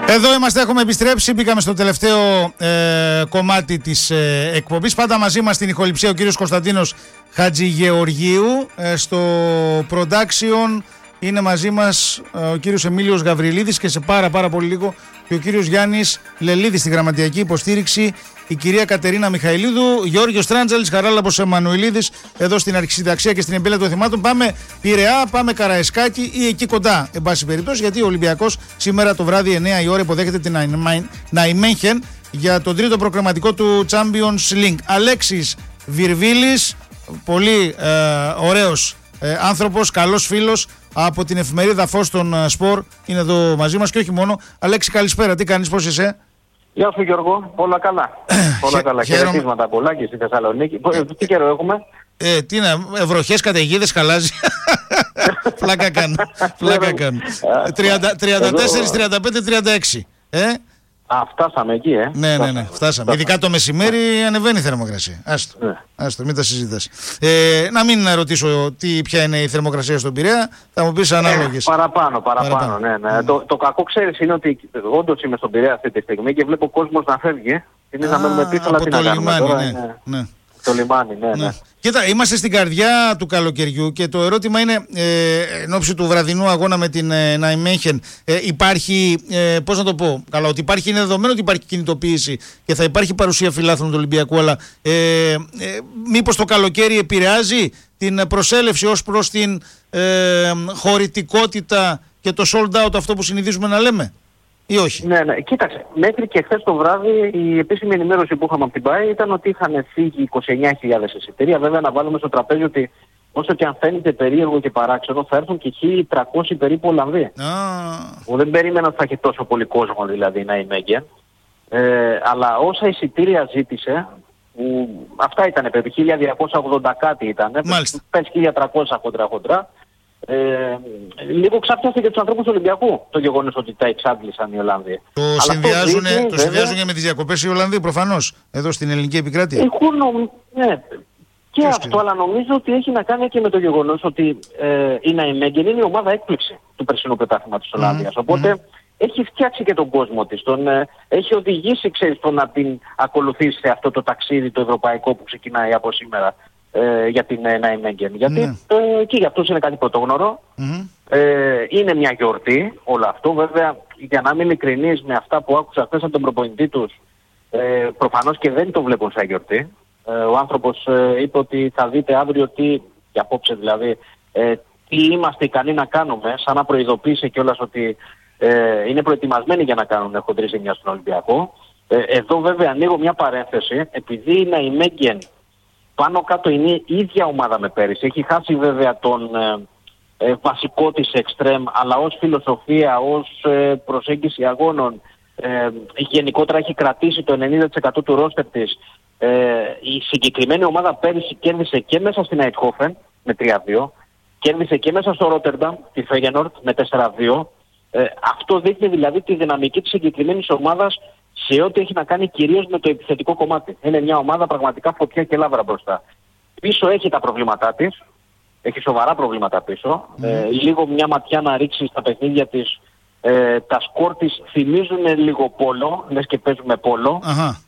Εδώ είμαστε, έχουμε επιστρέψει. Μπήκαμε στο τελευταίο κομμάτι της εκπομπής. Πάντα μαζί μας στην ηχοληψία ο κύριος Κωνσταντίνος Χατζηγεωργίου. Στο production είναι μαζί μας ο κύριος Εμίλιος Γαβριλίδης και σε πάρα πολύ λίγο και ο κύριος Γιάννης Λελίδης στη γραμματιακή υποστήριξη, η κυρία Κατερίνα Μιχαηλίδου, Γιώργος Τράντζαλης, Χαράλαμπος Εμμανουηλίδης εδώ στην αρχισυνταξία και στην εμπέλεια των θυμάτων. Πάμε Πειραιά, πάμε Καραϊσκάκη ή εκεί κοντά, εν πάση περιπτώσει, γιατί ο Ολυμπιακός σήμερα το βράδυ 9 η ώρα υποδέχεται την Ναϊμένχεν για τον τρίτο προκριματικό του Champions League. Αλέξης Βυρβίλης, πολύ ωραίος άνθρωπος, καλός φίλος από την εφημερίδα Φως των Σπορ, είναι εδώ μαζί μας και όχι μόνο. Αλέξη, καλησπέρα, τι κάνεις, πώς είσαι? Γεια σου Γιώργο, όλα καλά. Όλα καλά. Χαιρετίσματα πολλά και στη Θεσσαλονίκη. Τι καιρό έχουμε? Τι είναι, βροχές, καταιγίδες, χαλάζει. Πλάκα κάνω. 34, 35, 36. Φτάσαμε εκεί, Ναι, φτάσαμε. Ειδικά το μεσημέρι ανεβαίνει η θερμοκρασία. Άστο, μην τα συζητάς. Να μην ρωτήσω ποια είναι η θερμοκρασία στον Πειραιά, θα μου πεις ανάλογες. Παραπάνω, ναι. Το κακό ξέρεις είναι ότι όντως είμαι στον Πειραιά αυτή τη στιγμή και βλέπω κόσμος να φεύγει. Είναι να μένουμε πίσω, αλλά τι να κάνουμε τώρα. Το λιμάνι, ναι. Κοίτα, είμαστε στην καρδιά του καλοκαιριού και το ερώτημα είναι, εν ώψη του βραδινού αγώνα με την Ναϊμένχεν, υπάρχει, πώς να το πω, καλά, ότι υπάρχει, είναι δεδομένο ότι υπάρχει κινητοποίηση και θα υπάρχει παρουσία φιλάθλων του Ολυμπιακού, αλλά μήπως το καλοκαίρι επηρεάζει την προσέλευση ως προς την χωρητικότητα και το sold out, αυτό που συνηθίζουμε να λέμε? Ή όχι? Ναι, κοίταξε, μέχρι και χθες το βράδυ η επίσημη ενημέρωση που είχαμε από την ΠΑΕ ήταν ότι είχαν φύγει 29.000 εισιτήρια. Βέβαια να βάλουμε στο τραπέζι ότι όσο και αν φαίνεται περίεργο και παράξενο, θα έρθουν και 1.300 περίπου Ολλανδοί. Δεν περίμενα ότι θα έχει τόσο πολύ κόσμο δηλαδή να είναι έγκαια. Αλλά όσα εισιτήρια ζήτησε, αυτά ήταν περίπου 1.280 κάτι ήταν, πες 1.300 χοντρά. Λίγο ξαφνιάστηκε τους ανθρώπους του Ολυμπιακού το γεγονός ότι τα εξάντλησαν οι Ολλανδοί. Το συνδυάζουν με τις διακοπές οι Ολλανδοί προφανώς εδώ στην ελληνική επικράτεια. Ναι, και αυτό, αλλά νομίζω ότι έχει να κάνει και με το γεγονός ότι η Ναϊμένχεν είναι η ομάδα έκπληξη του περσινού πρωτάθληματος της Ολλανδίας. Οπότε έχει φτιάξει και τον κόσμο της, έχει οδηγήσει, ξέρεις, το να την ακολουθήσει σε αυτό το ταξίδι το ευρωπαϊκό που ξεκινάει από σήμερα. Για την Ναϊμένχεν. Γιατί και για αυτούς είναι κάτι πρωτόγνωρο. Είναι μια γιορτή όλο αυτό. Βέβαια, για να είμαι ειλικρινής με αυτά που άκουσα χθες από τον προπονητή τους, προφανώς και δεν το βλέπουν σαν γιορτή. Ο άνθρωπος είπε ότι θα δείτε αύριο και απόψε δηλαδή, τι είμαστε ικανοί να κάνουμε, σαν να προειδοποίησε κιόλας ότι είναι προετοιμασμένοι για να κάνουν χοντρή ζημιά στον Ολυμπιακό. Εδώ βέβαια ανοίγω μια παρένθεση, επειδή η Ναϊμένχεν πάνω κάτω είναι η ίδια ομάδα με πέρυσι. Έχει χάσει βέβαια τον βασικό της εξτρέμ, αλλά ως φιλοσοφία, ως προσέγγιση αγώνων, γενικότερα έχει κρατήσει το 90% του ρόστερ της. Η συγκεκριμένη ομάδα πέρυσι κέρδισε και μέσα στην Αιτχόφεν με 3-2, κέρδισε και μέσα στο Ρότερνταμ, τη Φέγενορντ με 4-2. Αυτό δείχνει δηλαδή τη δυναμική της συγκεκριμένης ομάδας σε ό,τι έχει να κάνει κυρίως με το επιθετικό κομμάτι. Είναι μια ομάδα πραγματικά φωτιά και λάβρα μπροστά. Πίσω έχει τα προβλήματά της, έχει σοβαρά προβλήματα πίσω. Λίγο μια ματιά να ρίξει στα παιχνίδια της, τα σκορ της θυμίζουν λίγο πόλο, λες και παίζουμε πόλο.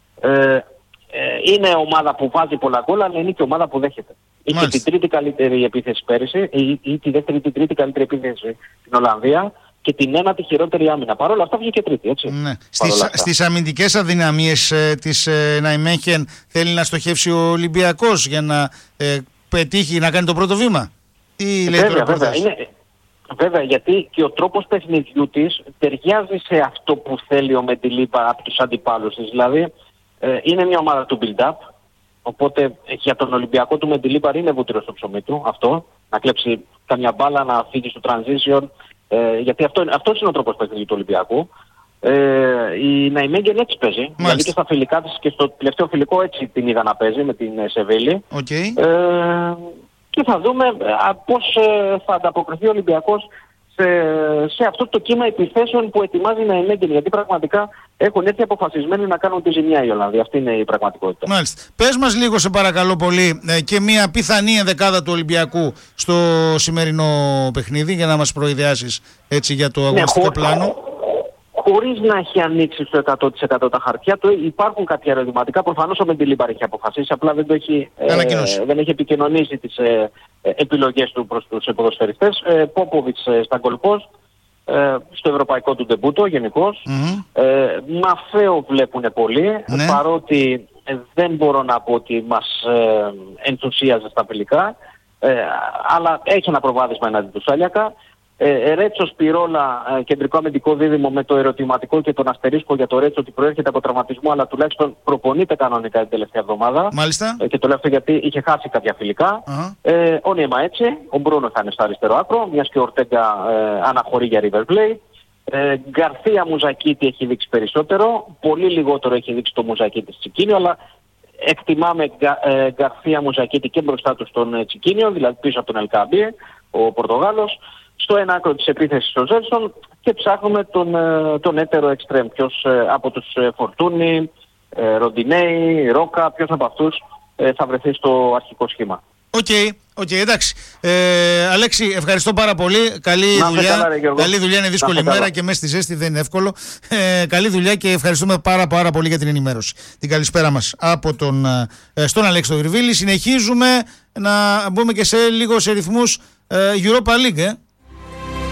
Είναι ομάδα που βάζει πολλά γκολ, αλλά είναι και ομάδα που δέχεται. Είχε την τρίτη καλύτερη επίθεση πέρυσι, ή τη δεύτερη ή την τρίτη καλύτερη επίθεση στην Ολλανδία, και την ένατη χειρότερη άμυνα. Παρ' όλα αυτά βγήκε τρίτη, έτσι. Ναι. Στις αμυντικές αδυναμίες της Ναϊμένχεν θέλει να στοχεύσει ο Ολυμπιακός για να πετύχει να κάνει το πρώτο βήμα? Τι λέει το ρεπορτάζ? Βέβαια, γιατί και ο τρόπος παιχνιδιού της ταιριάζει σε αυτό που θέλει ο Μεντιλίπα από τους αντιπάλους της. Δηλαδή, είναι μια ομάδα του build-up, οπότε για τον Ολυμπιακό του Μεντιλίπα είναι βούτυρο στο ψωμί του αυτό, να κλέψει καμιά μπάλα, να φύγει στο transition. Γιατί αυτός είναι ο τρόπος παιχνιδιού του Ολυμπιακού. Η Ναϊμένχεν έτσι παίζει. Δηλαδή και στα φιλικά της και στο τελευταίο φιλικό έτσι την είδα να παίζει με την Σεβίλη. Και θα δούμε πώς θα ανταποκριθεί ο Ολυμπιακός σε αυτό το κύμα επιθέσεων που ετοιμάζει η Ναϊμένχεν. Γιατί πραγματικά έχουν έρθει αποφασισμένοι να κάνουν τη ζημιά οι Ολλανδοί. Αυτή είναι η πραγματικότητα. Μάλιστα. Πες μας λίγο, σε παρακαλώ πολύ, και μια πιθανή ενδεκάδα του Ολυμπιακού στο σημερινό παιχνίδι, για να μας προειδεάσεις έτσι για το αγωνιστικό πλάνο. χωρίς να έχει ανοίξει στο 100% τα χαρτιά του. Υπάρχουν κάποια ερωτηματικά. Προφανώς ο Μεντιλίμπαρ έχει αποφασίσει, απλά δεν δεν έχει επικοινωνήσει τις επιλογές του προς τους ποδοσφαιριστές. Πόποβιτς στα γκολπός, στο ευρωπαϊκό του ντεμπούτο γενικώς. Μαφέο βλέπουν πολύ, παρότι δεν μπορώ να πω ότι μας ενθουσίαζε στα φιλικά, αλλά έχει ένα προβάδισμα εναντί του Σάλιακα. Ρέτσο Σπυρόλα, κεντρικό αμυντικό δίδυμο, με το ερωτηματικό και τον αστερίσκο για το Ρέτσο ότι προέρχεται από τραυματισμό, αλλά τουλάχιστον προπονείται κανονικά την τελευταία εβδομάδα. Μάλιστα. Και το λέω αυτό γιατί είχε χάσει κάποια φιλικά. Ο Νιέμα έτσι, ο Μπρούνο θα είναι στο αριστερό άκρο, μιας και ο Ορτέγκα αναχωρεί για River Plate. Γκαρθία Μουζακίτη έχει δείξει περισσότερο, πολύ λιγότερο έχει δείξει το Μουζακίτη Τσικίνιο, αλλά εκτιμάμε Γκαρθία Μουζακίτη και μπροστά του στον Τσικίνιο, δηλαδή πίσω από τον Ελκάμπιε, ο Πορτογάλος. Στο ένα άκρο της επίθεσης ο Ζέλσον και ψάχνουμε τον έτερο εξτρέμ. Ποιος από τους Φορτούνι, Ροντινέι, Ρόκα, ποιος από αυτούς θα βρεθεί στο αρχικό σχήμα. Οκ, εντάξει. Αλέξη, ευχαριστώ πάρα πολύ. Καλή δουλειά. Καλή δουλειά, είναι δύσκολη μέρα και μέσα στη ζέστη δεν είναι εύκολο. Καλή δουλειά και ευχαριστούμε πάρα πολύ για την ενημέρωση. Την καλησπέρα μας από στον Αλέξη Γρυβίλη. Συνεχίζουμε να μπούμε και λίγο σε ρυθμούς Europa League.